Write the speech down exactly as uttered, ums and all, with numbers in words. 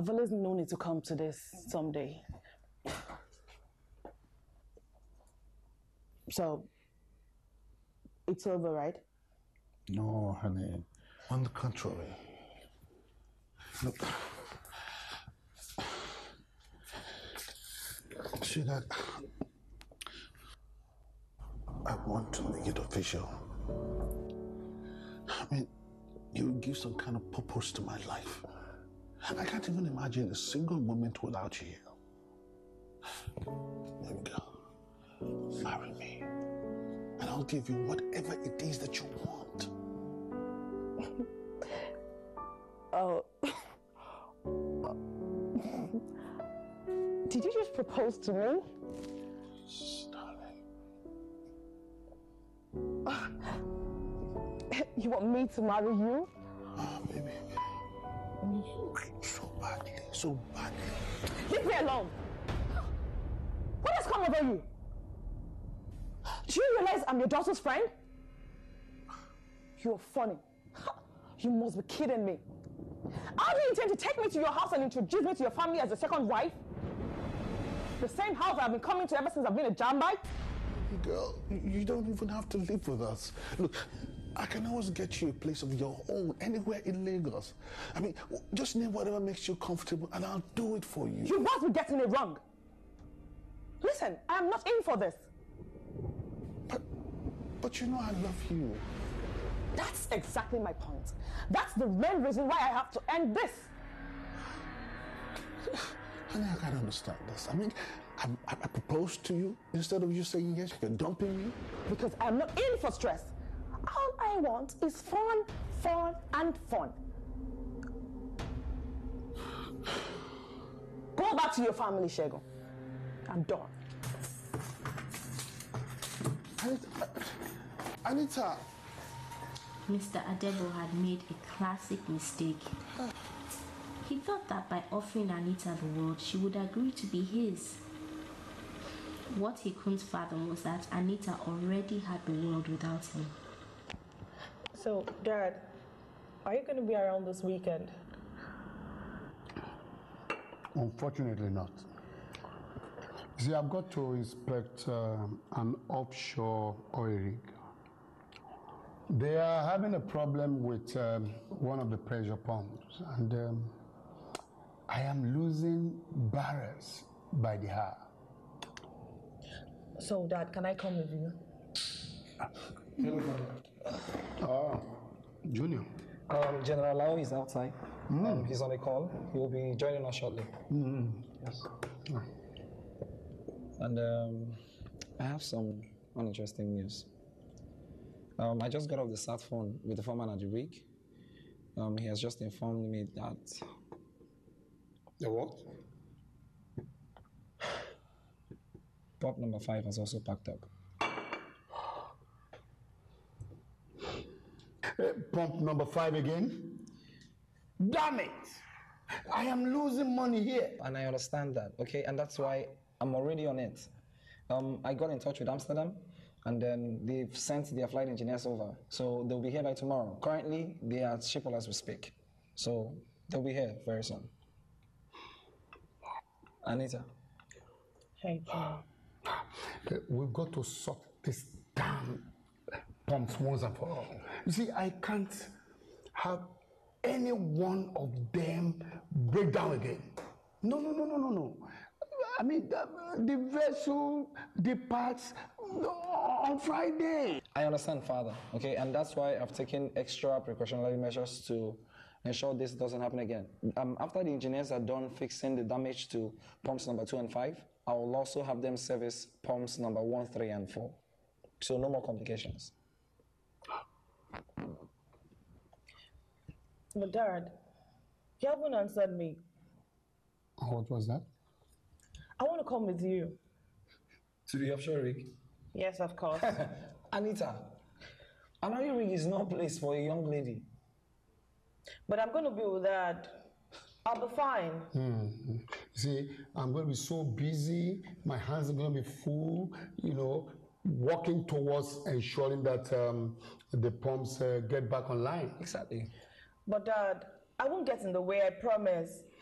I've always known it to come to this someday. So, it's over, right? No, honey. On the contrary. Look. See that? I want to make it official. I mean, you give some kind of purpose to my life. I can't even imagine a single moment without you. There we go. Marry me. And I'll give you whatever it is that you want. Oh. Did you just propose to me? Darling. You want me to marry you? Oh, baby. So badly, so badly. Leave me alone! What has come over you? Do you realize I'm your daughter's friend? You're funny. You must be kidding me. How do you intend to take me to your house and introduce me to your family as a second wife? The same house I've been coming to ever since I've been a jambite? Girl, you don't even have to live with us. Look, I can always get you a place of your own anywhere in Lagos. I mean, just name whatever makes you comfortable and I'll do it for you. You must be getting it wrong. Listen, I am not in for this. But, but you know I love you. That's exactly my point. That's the main reason why I have to end this. Honey, I can't understand this. I mean, I, I, I proposed to you. Instead of you saying yes, you're dumping me. Because I'm not in for stress. All I want is fun, fun, and fun. Go back to your family, Shego. I'm done. Anita, Anita. Mister Adebo had made a classic mistake. He thought that by offering Anita the world, she would agree to be his. What he couldn't fathom was that Anita already had the world without him. So, Dad, are you going to be around this weekend? Unfortunately not. See, I've got to inspect uh, an offshore oil rig. They are having a problem with um, one of the pressure pumps, and um, I am losing barrels by the hour. So, Dad, can I come with you? Oh, Junior. Um, General Lau is outside. Mm. Um, he's on a call. He will be joining us shortly. Mm. Yes. Mm. And um, I have some uninteresting news. Um, I just got off the sat phone with the foreman at the rig. Um, he has just informed me that... The what? Pump number five has also packed up. Uh, pump number five again? Damn it! I am losing money here. And I understand that, okay? And that's why I'm already on it. Um, I got in touch with Amsterdam, and then they've sent their flight engineers over. So they'll be here by tomorrow. Currently, they are at Schiphol as we speak. So they'll be here very soon. Anita. Hey, Paul. We've got to sort this damn pumps once and for all. You see, I can't have any one of them break down again. No, no, no, no, no, no. I mean, the, the vessel departs on Friday. I understand, Father, okay? And that's why I've taken extra precautionary measures to ensure this doesn't happen again. Um, after the engineers are done fixing the damage to pumps number two and five, I will also have them service pumps number one, three, and four. So no more complications. But Dad, you haven't answered me. What was that? I want to come with you. To the offshore rig? Yes, of course. Anita, an oil rig is no place for a young lady. But I'm going to be with Dad. I'll be fine. Mm-hmm. See, I'm going to be so busy. My hands are going to be full, you know, working towards ensuring that um, the pumps uh, get back online. Exactly. But Dad, I won't get in the way, I promise.